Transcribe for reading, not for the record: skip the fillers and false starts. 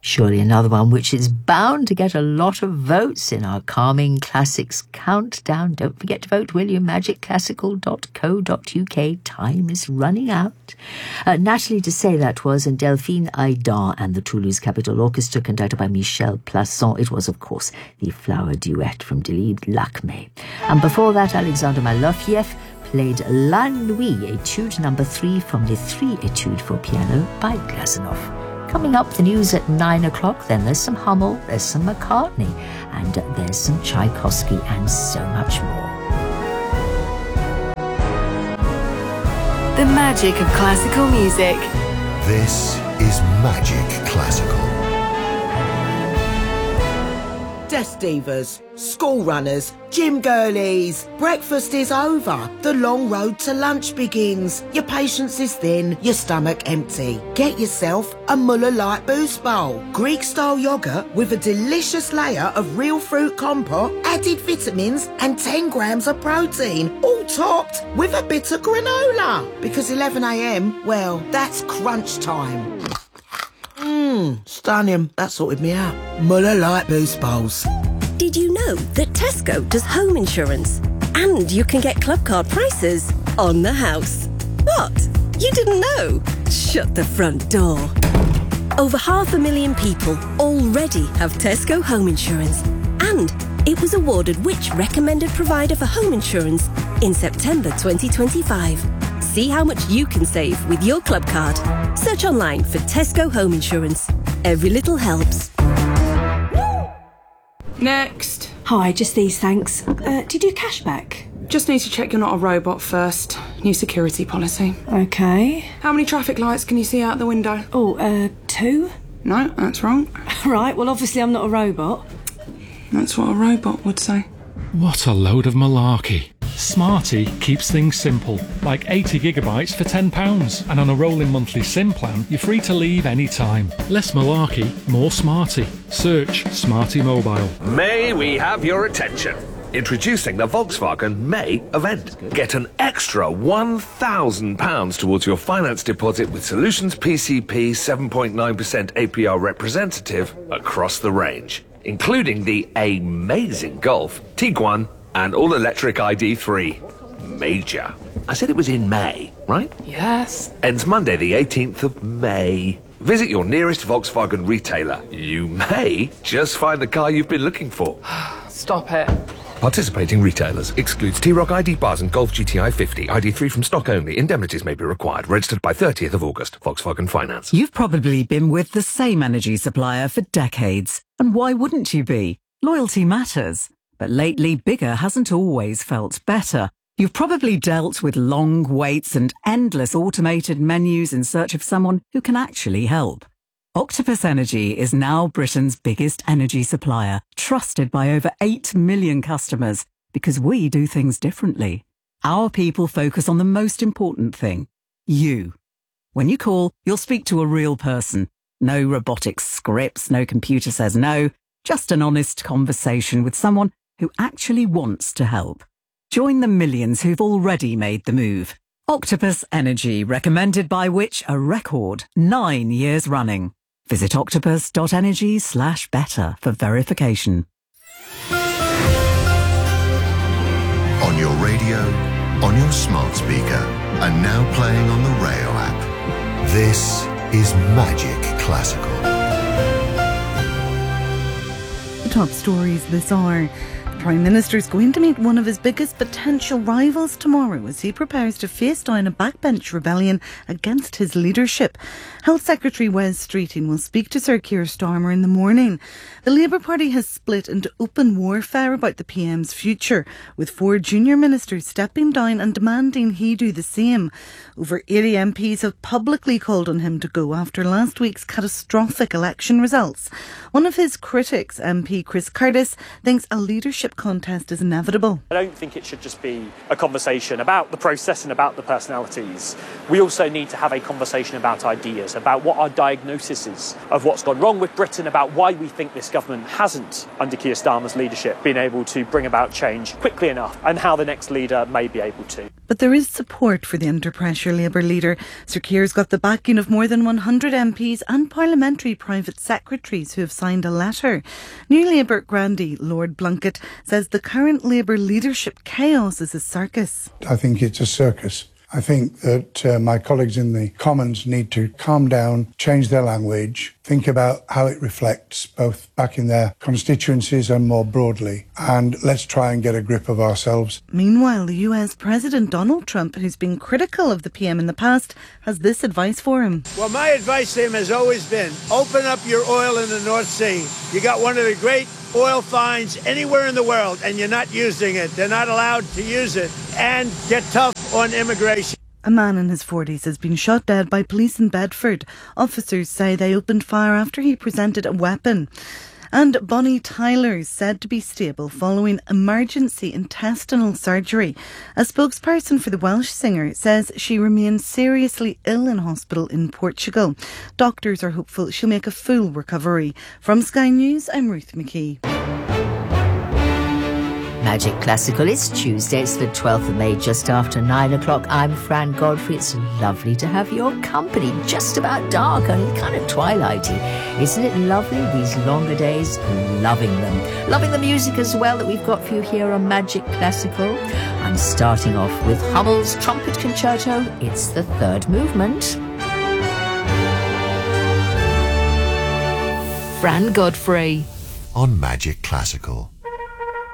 Surely another one which is bound to get a lot of votes in our Calming Classics countdown. Don't forget to vote, will you? magicclassical.co.uk. Time is running out. Nathalie Dessay that was, and Delphine Aidan and the Toulouse Capitol Orchestra, conducted by Michel Plasson. It was, of course, the Flower Duet from Dilip Lakme. And before that, Alexander Malofiev played La Nuit, Etude number 3 from the 3 Etude for piano by Glazunov. Coming up, the news at 9 o'clock, then there's some Hummel, there's some McCartney, and there's some Tchaikovsky and so much more. The magic of classical music. This is Magic Classical. Desk divas, school runners, gym girlies. Breakfast is over. The long road to lunch begins. Your patience is thin, your stomach empty. Get yourself a Muller Light Boost Bowl. Greek-style yoghurt with a delicious layer of real fruit compote, added vitamins and 10 grams of protein. All topped with a bit of granola. Because 11 a.m, well, that's crunch time. Stunning. That sorted me out. Muller Light Boost Bowls. Did you know that Tesco does home insurance? And you can get club card prices on the house. What? You didn't know? Shut the front door. Over 500,000 people already have Tesco home insurance. And it was awarded which recommended provider for home insurance in September 2025. See how much you can save with your club card. Search online for Tesco Home Insurance. Every little helps. Next. Hi, just these, thanks. Do you do cashback? Just need to check you're not a robot first. New security policy. Okay. How many traffic lights can you see out the window? 2? No, that's wrong. Right, well, obviously I'm not a robot. That's what a robot would say. What a load of malarkey. Smarty keeps things simple, like 80 gigabytes for £10, and on a rolling monthly SIM plan, you're free to leave any time. Less malarkey, more Smarty. Search Smarty Mobile. May we have your attention? Introducing the Volkswagen May event. Get an extra £1,000 towards your finance deposit with Solutions PCP 7.9% APR representative across the range, including the amazing Golf, Tiguan, and all-electric ID3. Major. I said it was in May, right? Yes. Ends Monday the 18th of May. Visit your nearest Volkswagen retailer. You may just find the car you've been looking for. Stop it. Participating retailers. Excludes T-Roc ID bars and Golf GTI 50. ID3 from stock only. Indemnities may be required. Registered by 30th of August. Volkswagen Finance. You've probably been with the same energy supplier for decades. And why wouldn't you be? Loyalty matters. But lately, bigger hasn't always felt better. You've probably dealt with long waits and endless automated menus in search of someone who can actually help. Octopus Energy is now Britain's biggest energy supplier, trusted by over 8 million customers, because we do things differently. Our people focus on the most important thing, you. When you call, you'll speak to a real person. No robotic scripts, no computer says no, just an honest conversation with someone who actually wants to help. Join the millions who've already made the move. Octopus Energy, recommended by which a record 9 years running. Visit octopus.energy/better for verification. On your radio, on your smart speaker, and now playing on the Rayo app. This is Magic Classical. The top stories this hour. The Prime Minister is going to meet one of his biggest potential rivals tomorrow as he prepares to face down a backbench rebellion against his leadership. Health Secretary Wes Streeting will speak to Sir Keir Starmer in the morning. The Labour Party has split into open warfare about the PM's future, with 4 junior ministers stepping down and demanding he do the same. Over 80 MPs have publicly called on him to go after last week's catastrophic election results. One of his critics, MP Chris Curtis, thinks a leadership leadership contest is inevitable. I don't think it should just be a conversation about the process and about the personalities. We also need to have a conversation about ideas, about what our diagnosis is of what's gone wrong with Britain, about why we think this government hasn't, under Keir Starmer's leadership, been able to bring about change quickly enough, and how the next leader may be able to. But there is support for the under-pressure Labour leader. Sir Keir's got the backing of more than 100 MPs and parliamentary private secretaries who have signed a letter. New Labour grandee Lord Blunkett says the current Labour leadership chaos is a circus. I think it's a circus. I think that my colleagues in the Commons need to calm down, change their language, think about how it reflects both back in their constituencies and more broadly. And let's try and get a grip of ourselves. Meanwhile, the US President Donald Trump, who's been critical of the PM in the past, has this advice for him. Well, my advice to him has always been, open up your oil in the North Sea. You got one of the great oil finds anywhere in the world, and you're not using it. They're not allowed to use it. And get tough on immigration. A man in his 40s has been shot dead by police in Bedford. Officers say they opened fire after he presented a weapon. And Bonnie Tyler is said to be stable following emergency intestinal surgery. A spokesperson for the Welsh singer says she remains seriously ill in hospital in Portugal. Doctors are hopeful she'll make a full recovery. From Sky News, I'm Ruth McKee. Magic Classical is Tuesday, it's the 12th of May, just after 9 o'clock. I'm Fran Godfrey. It's lovely to have your company. Just about dark, only kind of twilighty. Isn't it lovely, these longer days? Loving them. Loving the music as well that we've got for you here on Magic Classical. I'm starting off with Hummel's Trumpet Concerto. It's the third movement. Fran Godfrey on Magic Classical.